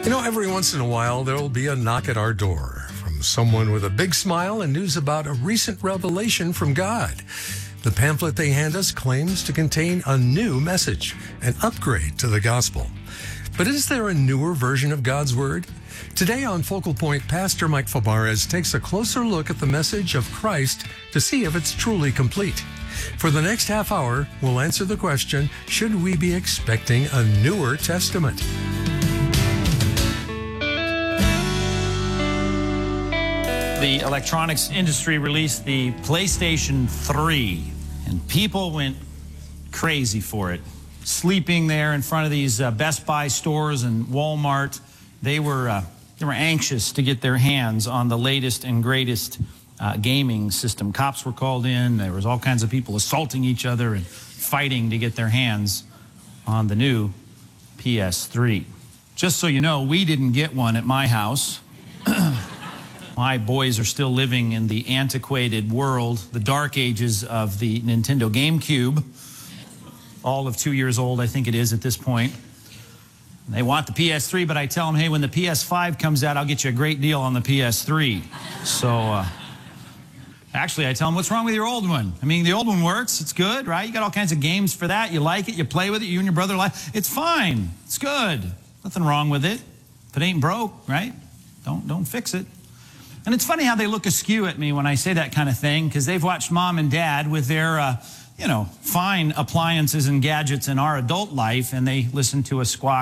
Every once in a while, there'll be a knock at our door from someone with a big smile and news about a recent revelation from God. The pamphlet they hand us claims to contain a new message, an upgrade to the gospel. But is there a newer version of God's Word? Today on Focal Point, Pastor Mike Fabarez takes a closer look at the message of Christ to see if it's truly complete. For the next half hour, we'll answer the question, should we be expecting a newer testament? The electronics industry released the PlayStation 3, and people went crazy for it. Sleeping there in front of these Best Buy stores and Walmart, they were anxious to get their hands on the latest and greatest gaming system. Cops were called in. There was all kinds of people assaulting each other and fighting to get their hands on the new PS3. Just so you know, we didn't get one at my house. My boys are still living in the antiquated world, the dark ages of the Nintendo GameCube. All of 2 years old, I think it is at this point. They want the PS3, but I tell them, hey, when the PS5 comes out, I'll get you a great deal on the PS3. So, actually, I tell them, what's wrong with your old one? I mean, the old one works. It's good, right? You got all kinds of games for that. You like it. You play with it. You and your brother like it. It's fine. It's good. Nothing wrong with it. If it ain't broke, right? Don't fix it. And it's funny how they look askew at me when I say that kind of thing, because they've watched mom and dad with their, fine appliances and gadgets in our adult life, and they listen to us squawk